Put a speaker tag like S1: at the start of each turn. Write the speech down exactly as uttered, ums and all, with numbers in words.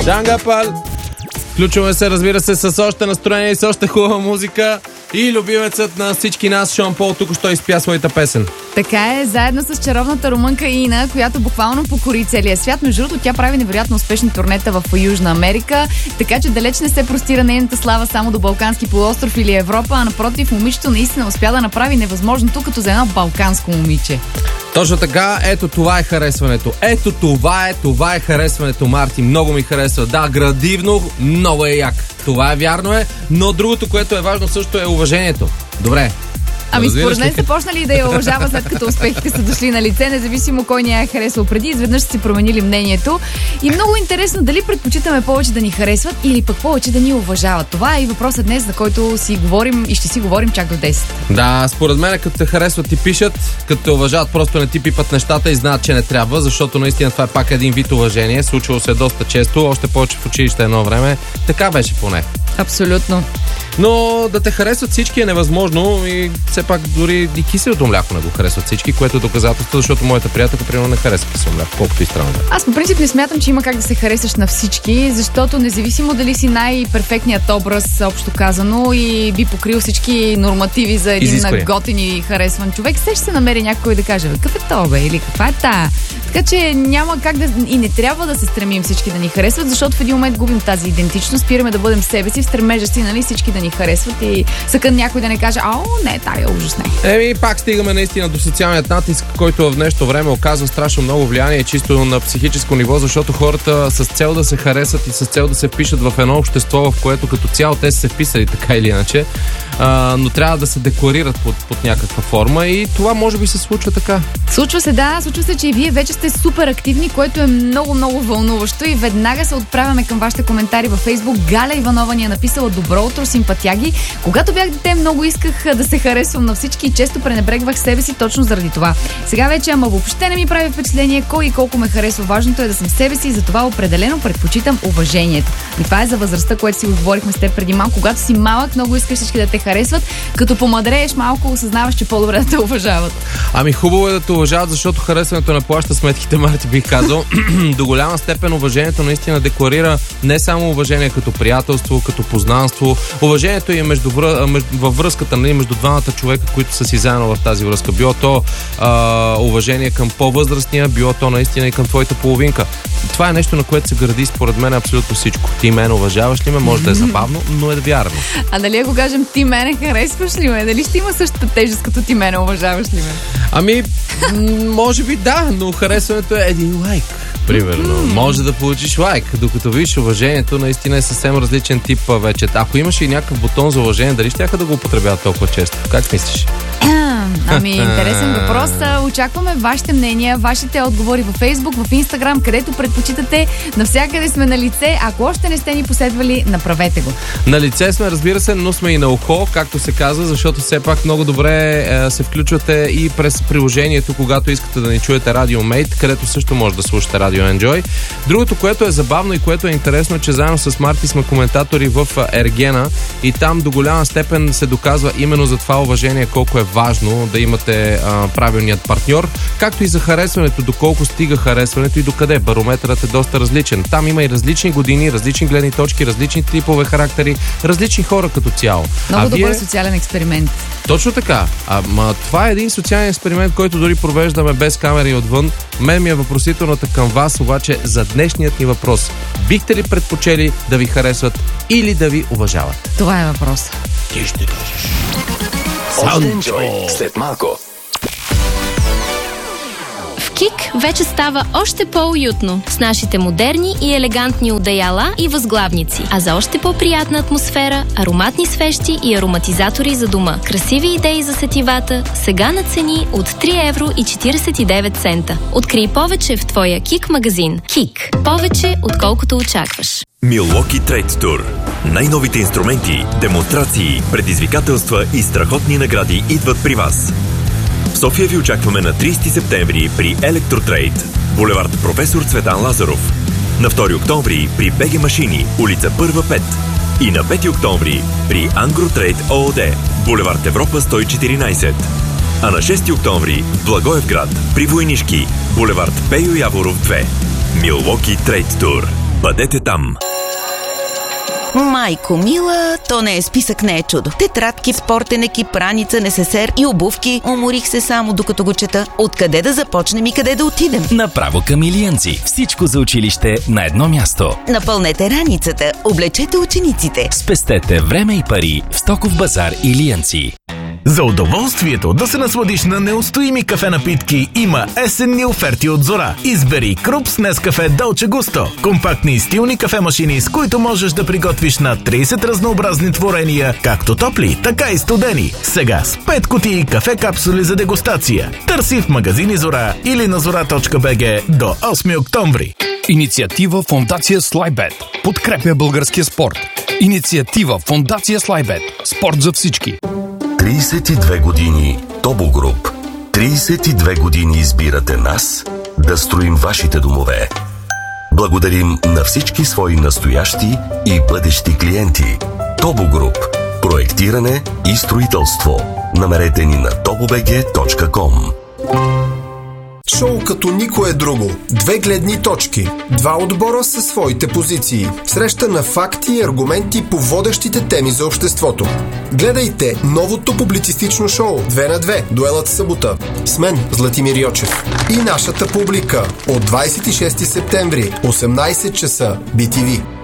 S1: Джангапал. Включваме се, разбира се, с още настроение и с още хубава музика. И любимецът на всички нас, Шон Пол, тук що изпя своята песен.
S2: Така е, заедно с чаровната румънка Ина, която буквално покори целия свят. Между другото, тя прави невероятно успешни турнета в Южна Америка, така че далеч не се простира нейната слава само до Балкански полуостров или Европа, а напротив, момичето наистина успя да направи невъзможното като за едно балканско момиче.
S1: Точно така, ето това е харесването. Ето това е, това е харесването, Марти. Много ми харесва. Да, градивно, много е як. Това е вярно е, но другото, което е важно също е уважението. Добре.
S2: Ами според мен са почнали да я уважава, след като успехите са дошли на лице, независимо кой ни е харесвал преди, изведнъж са си променили мнението. И много интересно дали предпочитаме повече да ни харесват или пък повече да ни уважават. Това е и въпросът днес, за който си говорим и ще си говорим чак до десет.
S1: Да, според мен, като те харесват и пишат, като те уважават, просто не ти пипат нещата и знаят, че не трябва, защото наистина това е пак един вид уважение. Случвало се доста често, още повече в училище едно време. Така беше поне.
S2: Абсолютно.
S1: Но да те харесват всички е невъзможно и все пак дори и киселото мляко не го харесват всички, което е доказателство, защото моята приятелка примерно не харесва кисело мляко, колкото и странно.
S2: Аз по принцип не смятам, че има как да се харесаш на всички, защото независимо дали си най-перфектният образ, общо казано, и би покрил всички нормативи за един готин и харесван човек, все ще се намери някой да каже, какъв е то, бе, или каква е та. Така че няма как да и не трябва да се стремим всички да ни харесват, защото в един момент губим тази идентичност, спираме да бъдем себе си, в стремежа си, нали, всички да ни харесват и съкън някой да не каже, ао, не, тая е ужас, не.
S1: Еми, пак стигаме наистина до социалният натиск, който в днешното време оказва страшно много влияние чисто на психическо ниво, защото хората с цел да се харесат и с цел да се впишат в едно общество, в което като цяло те са се вписали така или иначе, а, но трябва да се декларират под, под някаква форма и това може би се случва така.
S2: Случва се, да, случва се, че и вие вече сте супер активни, което е много, много вълнуващо и веднага се отправяме към вашите коментари във Фейсбук. Галя Иванова ни е написала: добро утро, симпатяги. Когато бях дете, много исках да се харесвам на всички и често пренебрегвах себе си точно заради това. Сега вече, ама въобще не ми прави впечатление кой и колко ме харесва. Важното е да съм себе си и затова определено предпочитам уважението. И това е за възрастта, което си говорихме с теб преди малко. Когато си малък, много искаш всички да те харесват. Като помадрееш малко, осъзнаваш, че по-добре да те уважават.
S1: Ами хубаво е да те уважават, защото харесването не плаща сметките, Марти, бих казал. До голяма степен уважението наистина декларира не само уважение като приятелство, като познанство. Уважението е между, между, във връзката, нали, между двамата човека, които са си заедно в тази връзка. Било то а, уважение към по-възрастния, било то наистина и към твоята половинка. Това е нещо, на което се гради според мен абсолютно всичко. Ти мен уважаваш ли ме? Може да е забавно, но е вярно.
S2: А дали ако кажем ти мене харесваш ли ме? Дали ще има същата тежест като ти мене уважаваш ли ме?
S1: Ами, може би да, но харесването е един лайк. Примерно. Mm-hmm. Може да получиш лайк, докато виж уважението наистина е съвсем различен тип вече. Ако имаш и някакъв бутон за уважение, дали ще да го употребяват толкова често? Как мислиш?
S2: Ами, интересен въпрос. Очакваме вашите мнения, вашите отговори във Фейсбук, в Инстаграм, където предпочитате. Навсякъде сме на лице. Ако още не сте ни последвали, направете го.
S1: На лице сме, разбира се, но сме и на ухо, както се казва, защото все пак много добре е, се включвате и през приложението, когато искате да ни чуете Radio Mate, където също може да слушате Radio Enjoy. Другото, което е забавно и което е интересно, е, че заедно с Марти сме коментатори в Ергена и там до голяма степен се доказва именно за това уважение, колко е важно да имате а, правилният партньор, както и за харесването, доколко стига харесването и докъде. Барометърът е доста различен. Там има и различни години, различни гледни точки, различни типове характери, различни хора като цяло.
S2: Много
S1: а
S2: добър
S1: вие...
S2: социален експеримент.
S1: Точно така. Ама това е един социален експеримент, който дори провеждаме без камери отвън. Мен ми е въпросителната към вас, обаче за днешният ни въпрос. Бихте ли предпочели да ви харесват или да ви уважават?
S2: Това е въпрос.
S1: Ти ще кажеш.
S3: Още Enjoy след малко.
S4: В КИК вече става още по-уютно с нашите модерни и елегантни одеяла и възглавници. А за още по-приятна атмосфера, ароматни свещи и ароматизатори за дома. Красиви идеи за сетивата, сега на цени от три евро и четиридесет и девет цента. Открий повече в твоя КИК магазин. КИК. Повече, отколкото очакваш.
S3: Milwaukee Trade Tour. Най-новите инструменти, демонстрации, предизвикателства и страхотни награди идват при вас. В София ви очакваме на тридесети септември при Електротрейд, булевард Професор Цветан Лазаров. На втори октомври при БГ Машини, улица Първа пет. И на пети октомври при Ангротрейд ООД, булевард Европа сто и четиринадесет. А на шести октомври в Благоевград при Войнишки, булевард Пейо Яворов две. Milwaukee Trade Tour. Бъдете там!
S5: Майко мила, то не е списък, не е чудо. Тетрадки, спортен екип, раница, несесер и обувки. Уморих се само докато го чета. Откъде да започнем и къде да отидем?
S6: Направо към Илиянци. Всичко за училище на едно място.
S5: Напълнете раницата, облечете учениците.
S6: Спестете време и пари в Стоков базар Илиянци.
S7: За удоволствието да се насладиш на неустоими кафе напитки има есенни оферти от Зора. Избери Крупс Нескафе Долче Густо. Компактни и стилни кафемашини, с които можеш да приготвиш на трийсет разнообразни творения, както топли, така и студени. Сега с пет кутии кафе капсули за дегустация. Търси в магазини Зора или на зора точка би джи до осми октомври.
S8: Инициатива Фондация Слайбет подкрепя българския спорт. Инициатива Фондация Слайбет. Спорт за всички.
S9: трийсет и две години Тобо Груп. трийсет и две години избирате нас да строим вашите домове. Благодарим на всички свои настоящи и бъдещи клиенти. Тобо Груп. Проектиране и строителство. Намерете ни на тобо би джи точка ком.
S10: Шоу като никое друго. Две гледни точки. Два отбора със своите позиции. Среща на факти и аргументи по водещите теми за обществото. Гледайте новото публицистично шоу две на две. Дуелът в събота. С мен, Златимир Йочев. И нашата публика. От двадесет и шести септември, осемнадесет часа, би ти ви.